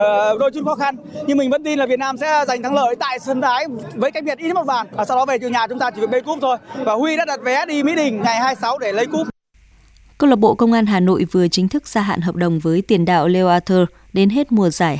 Đôi chút khó khăn nhưng mình vẫn tin là Việt Nam sẽ giành thắng lợi tại sân Thái với cách biệt ít một bàn. Sau đó về từ nhà chúng ta chỉ việc lấy cúp thôi. Và Huy đã đặt vé đi Mỹ Đình ngày 26 để lấy cúp. Câu lạc bộ Công an Hà Nội vừa chính thức gia hạn hợp đồng với tiền đạo Leo Arthur đến hết mùa giải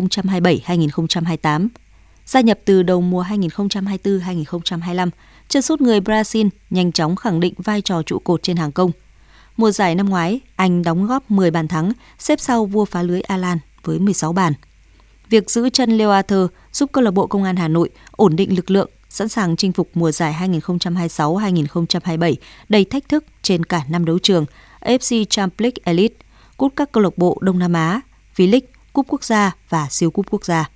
2027-2028. Gia nhập từ đầu mùa 2024-2025, chân sút người Brazil nhanh chóng khẳng định vai trò trụ cột trên hàng công. Mùa giải năm ngoái, anh đóng góp 10 bàn thắng, xếp sau vua phá lưới Alan với 16 bàn. Việc giữ chân Leo Arthur giúp câu lạc bộ Công an Hà Nội ổn định lực lượng, sẵn sàng chinh phục mùa giải 2026-2027 đầy thách thức trên cả 5 đấu trường: AFC Champions League Elite, cúp các câu lạc bộ Đông Nam Á, V-League, cúp quốc gia và siêu cúp quốc gia.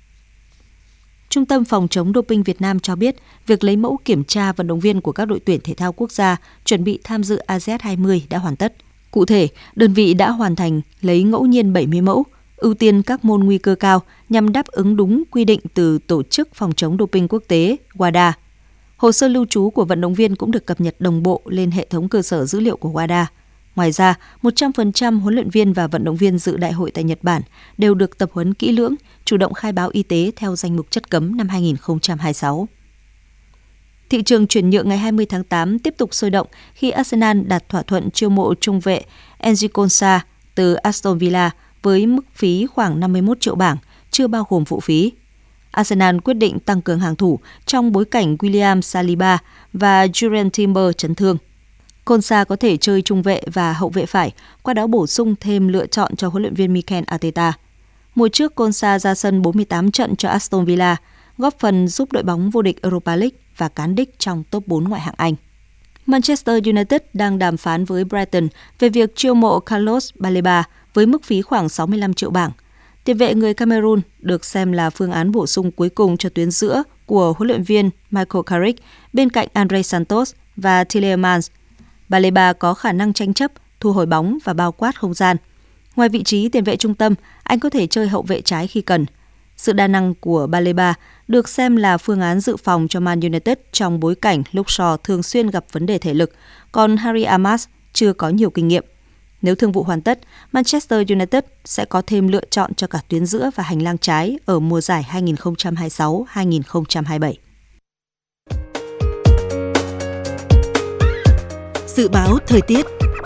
Trung tâm Phòng chống doping Việt Nam cho biết, việc lấy mẫu kiểm tra vận động viên của các đội tuyển thể thao quốc gia chuẩn bị tham dự ASEAN 20 đã hoàn tất. Cụ thể, đơn vị đã hoàn thành lấy ngẫu nhiên 70 mẫu, ưu tiên các môn nguy cơ cao nhằm đáp ứng đúng quy định từ Tổ chức Phòng chống doping quốc tế WADA. Hồ sơ lưu trú của vận động viên cũng được cập nhật đồng bộ lên hệ thống cơ sở dữ liệu của WADA. Ngoài ra, 100% huấn luyện viên và vận động viên dự đại hội tại Nhật Bản đều được tập huấn kỹ lưỡng, chủ động khai báo y tế theo danh mục chất cấm năm 2026. Thị trường chuyển nhượng ngày 20 tháng 8 tiếp tục sôi động khi Arsenal đạt thỏa thuận chiêu mộ trung vệ Enzo Konsa từ Aston Villa với mức phí khoảng 51 triệu bảng, chưa bao gồm phụ phí. Arsenal quyết định tăng cường hàng thủ trong bối cảnh William Saliba và Jurriën Timber chấn thương. Konsa có thể chơi trung vệ và hậu vệ phải, qua đó bổ sung thêm lựa chọn cho huấn luyện viên Mikel Arteta. Mùa trước, Konsa ra sân 48 trận cho Aston Villa, góp phần giúp đội bóng vô địch Europa League và cán đích trong top 4 ngoại hạng Anh. Manchester United đang đàm phán với Brighton về việc chiêu mộ Carlos Baleba với mức phí khoảng 65 triệu bảng. Tiền vệ người Cameroon được xem là phương án bổ sung cuối cùng cho tuyến giữa của huấn luyện viên Michael Carrick bên cạnh Andre Santos và Tielemans. Baleba có khả năng tranh chấp, thu hồi bóng và bao quát không gian. Ngoài vị trí tiền vệ trung tâm, anh có thể chơi hậu vệ trái khi cần. Sự đa năng của Baleba được xem là phương án dự phòng cho Man United trong bối cảnh Luke Shaw thường xuyên gặp vấn đề thể lực, còn Harry Amas chưa có nhiều kinh nghiệm. Nếu thương vụ hoàn tất, Manchester United sẽ có thêm lựa chọn cho cả tuyến giữa và hành lang trái ở mùa giải 2026-2027. Dự báo thời tiết.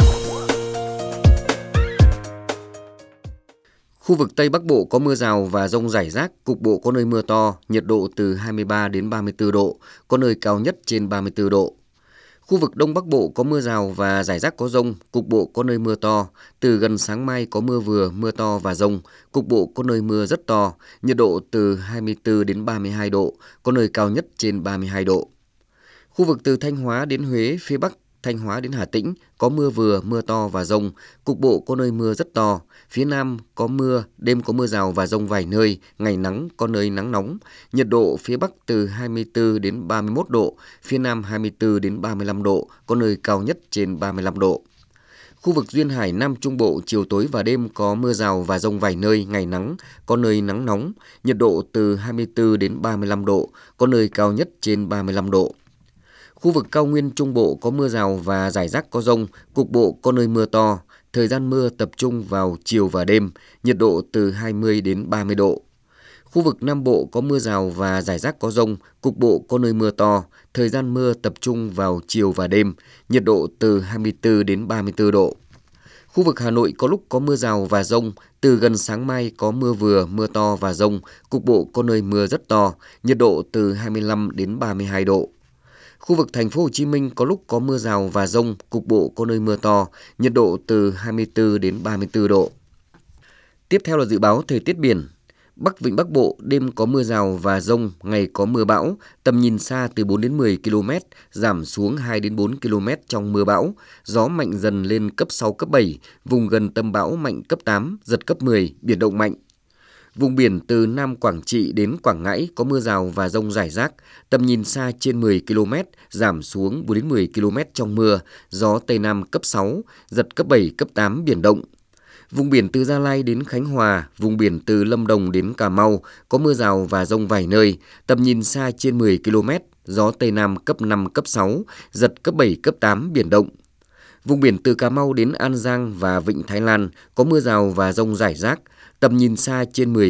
Khu vực Tây Bắc Bộ có mưa rào và dông rải rác, cục bộ có nơi mưa to, nhiệt độ từ 23 đến 34 độ, có nơi cao nhất trên 34 độ. Khu vực Đông Bắc Bộ có mưa rào và rải rác có dông, cục bộ có nơi mưa to, từ gần sáng mai có mưa vừa, mưa to và dông, cục bộ có nơi mưa rất to, nhiệt độ từ 24 đến 32 độ, có nơi cao nhất trên 32 độ. Khu vực từ Thanh Hóa đến Huế, phía Bắc, Thanh Hóa đến Hà Tĩnh có mưa vừa, mưa to và dông, cục bộ có nơi mưa rất to. Phía Nam có mưa, đêm có mưa rào và dông vài nơi, ngày nắng, có nơi nắng nóng. Nhiệt độ phía Bắc từ 24 đến 31 độ, phía Nam 24 đến 35 độ, có nơi cao nhất trên 35 độ. Khu vực duyên hải Nam Trung Bộ chiều tối và đêm có mưa rào và dông vài nơi, ngày nắng, có nơi nắng nóng. Nhiệt độ từ 24 đến 35 độ, có nơi cao nhất trên 35 độ. Khu vực cao nguyên Trung Bộ có mưa rào và rải rác có dông, cục bộ có nơi mưa to. Thời gian mưa tập trung vào chiều và đêm, nhiệt độ từ 20 đến 30 độ. Khu vực Nam Bộ có mưa rào và rải rác có dông, cục bộ có nơi mưa to. Thời gian mưa tập trung vào chiều và đêm, nhiệt độ từ 24 đến 34 độ. Khu vực Hà Nội có lúc có mưa rào và dông, từ gần sáng mai có mưa vừa, mưa to và dông, cục bộ có nơi mưa rất to, nhiệt độ từ 25 đến 32 độ. Khu vực Thành phố Hồ Chí Minh có lúc có mưa rào và dông, cục bộ có nơi mưa to, nhiệt độ từ 24 đến 34 độ. Tiếp theo là dự báo thời tiết biển. Bắc Vịnh Bắc Bộ đêm có mưa rào và dông, ngày có mưa bão, tầm nhìn xa từ 4 đến 10 km, giảm xuống 2 đến 4 km trong mưa bão, gió mạnh dần lên cấp 6, cấp 7, vùng gần tâm bão mạnh cấp 8, giật cấp 10, biển động mạnh. Vùng biển từ Nam Quảng Trị đến Quảng Ngãi có mưa rào và dông rải rác, tầm nhìn xa trên 10 km, giảm xuống 4 đến 10 km trong mưa, gió Tây Nam cấp 6, giật cấp 7, cấp 8, biển động. Vùng biển từ Gia Lai đến Khánh Hòa, vùng biển từ Lâm Đồng đến Cà Mau có mưa rào và dông vài nơi, tầm nhìn xa trên 10 km, gió Tây Nam cấp 5, cấp 6, giật cấp 7, cấp 8, biển động. Vùng biển từ Cà Mau đến An Giang và Vịnh Thái Lan có mưa rào và dông rải rác, tầm nhìn xa trên 10